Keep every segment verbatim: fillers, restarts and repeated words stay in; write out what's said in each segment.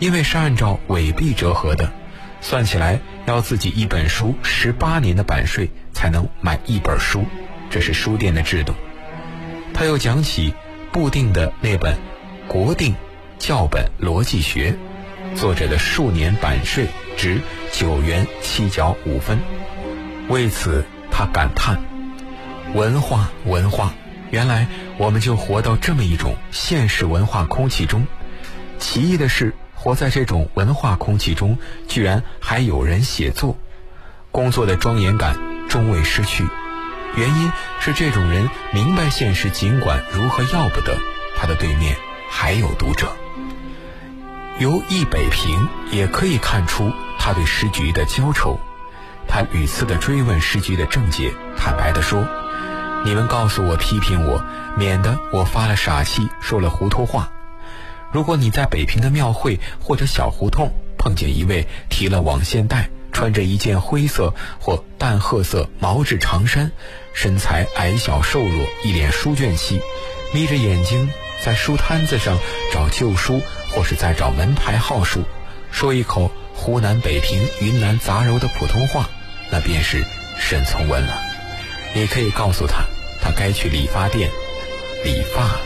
因为是按照伪币折合的，算起来要自己一本书十八年的版税才能买一本书，这是书店的制度。他又讲起布定的那本国定教本逻辑学，作者的数年版税值九元七角五分。为此他感叹，文化文化，原来我们就活到这么一种现实文化空气中。奇异的是，活在这种文化空气中，居然还有人写作，工作的庄严感终未失去。原因是这种人明白现实尽管如何要不得，他的对面还有读者。由易北平也可以看出他对时局的焦愁。他屡次地追问时局的症结，坦白地说，你们告诉我批评我，免得我发了傻气，说了糊涂话。如果你在北平的庙会或者小胡同碰见一位提了网线带，穿着一件灰色或淡褐色毛质长衫，身材矮小瘦弱，一脸书卷气，眯着眼睛在书摊子上找旧书，或是在找门牌号数，说一口湖南北平云南杂糅的普通话，那便是沈从文了。你可以告诉他，他该去理发店理发了。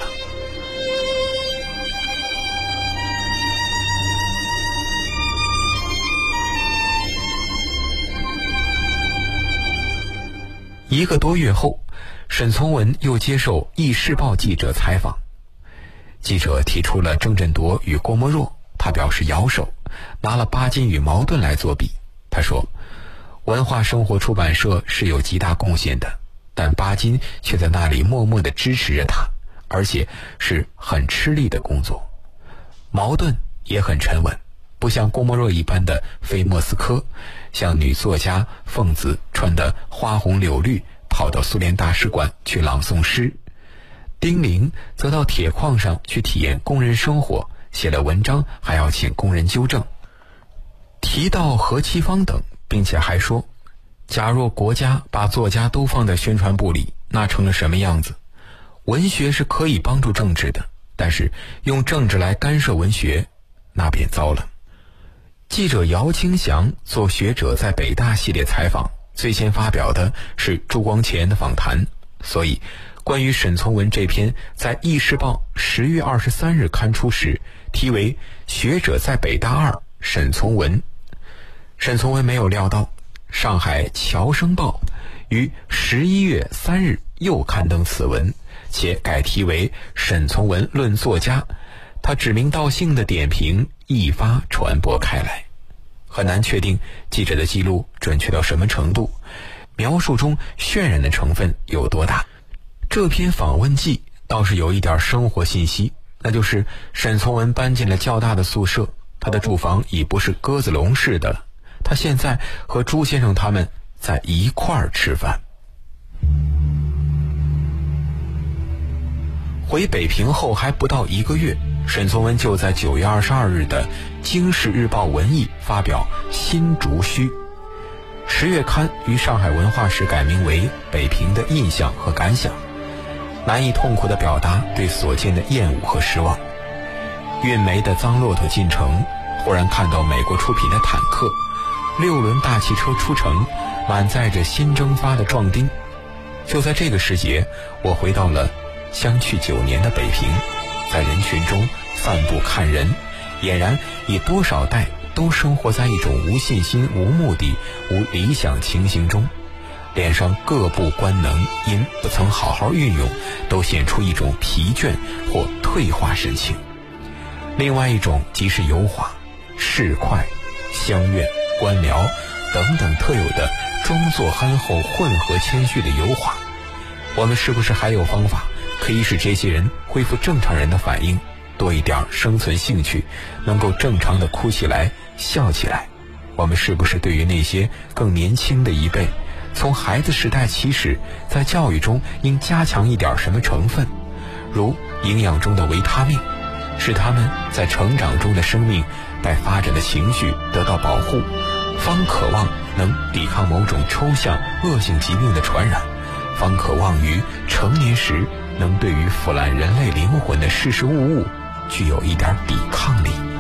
一个多月后，沈从文又接受《易世报》记者采访。记者提出了郑振铎与郭沫若，他表示摇手，拿了巴金与茅盾来作比。他说，文化生活出版社是有极大贡献的，但巴金却在那里默默地支持着他，而且是很吃力的工作。茅盾也很沉稳，不像郭沫若一般的飞莫斯科，像女作家凤子穿得花红柳绿，跑到苏联大使馆去朗诵诗。丁玲则到铁矿上去体验工人生活，写了文章还要请工人纠正。提到何其芳等，并且还说，假若国家把作家都放在宣传部里，那成了什么样子？文学是可以帮助政治的，但是用政治来干涉文学，那便糟了。记者姚清祥做学者在北大系列采访，最先发表的是朱光潜的访谈，所以关于沈从文这篇在《易世报》十月二十三日刊出时，题为《学者在北大二沈从文》。沈从文没有料到，上海《侨生报》于十一月三日又刊登此文，且改题为《沈从文论作家》。他指名道姓的点评一发传播开来，很难确定记者的记录准确到什么程度，描述中渲染的成分有多大。这篇访问记倒是有一点生活信息，那就是沈从文搬进了较大的宿舍，他的住房已不是鸽子笼式的了，他现在和朱先生他们在一块儿吃饭。回北平后还不到一个月，沈从文就在九月二十二日的《经世日报文艺》发表《新竹虚》，十月刊于上海文化史改名为《北平的印象和感想》，难以痛苦地表达对所见的厌恶和失望。运煤的脏骆驼进城，忽然看到美国出品的坦克，六轮大汽车出城，满载着新征发的壮丁。就在这个时节，我回到了相去九年的北平，在人群中散步看人，俨然以多少代都生活在一种无信心、无目的、无理想情形中，脸上各部官能因不曾好好运用，都显出一种疲倦或退化神情。另外一种即是油滑、市侩、乡愿、官僚等等特有的装作憨厚、混合谦虚的油滑。我们是不是还有方法可以使这些人恢复正常人的反应，多一点生存兴趣，能够正常的哭起来、笑起来？我们是不是对于那些更年轻的一辈，从孩子时代起始，在教育中应加强一点什么成分，如营养中的维他命，使他们在成长中的生命待发展的情绪得到保护，方渴望能抵抗某种抽象恶性疾病的传染，方渴望于成年时能对于腐烂人类灵魂的事事物物具有一点抵抗力。